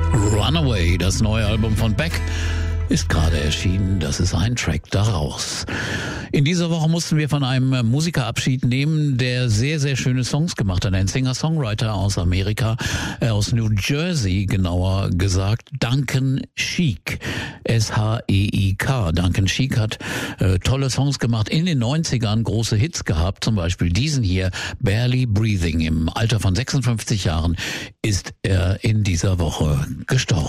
Runaway, das neue Album von Beck, ist gerade erschienen. Das ist ein Track daraus. In dieser Woche mussten wir von einem Musiker Abschied nehmen, der sehr, sehr schöne Songs gemacht hat. Ein Singer-Songwriter aus Amerika, aus New Jersey genauer gesagt, Duncan Sheik. S-H-E-I-K. Duncan Sheik hat tolle Songs gemacht, in den 90ern große Hits gehabt, zum Beispiel diesen hier, Barely Breathing. Im Alter von 56 Jahren ist er in dieser Woche gestorben.